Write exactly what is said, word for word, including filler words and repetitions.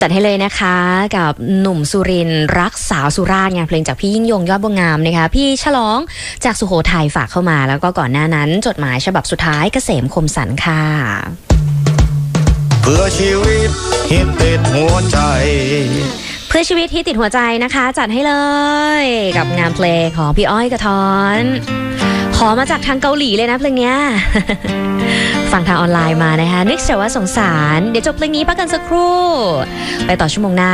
จัดให้เลยนะคะกับหนุ่มสุรินทร์รักสาวสุราษฎร์งานเพลงจากพี่ยิ่งยงยอดบัวงามนะคะพี่ฉลองจากสุโขทัยฝากเข้ามาแล้วก็ก่อนหน้านั้นจดหมายฉบับสุดท้ายเกษมคมสันค่ะเพื่อชีวิตฮิตติดหัวใจเพื่อชีวิตที่ติดหัวใจนะคะจัดให้เลยกับงานเพลงของพี่อ้อยกระท้อนขอมาจากทางเกาหลีเลยนะเพลงเนี้ย ฟังทางออนไลน์มานะคะนึกเสียว่าสงสารเดี๋ยวจบเพลงนี้พักกันสักครู่ไปต่อชั่วโมงหน้า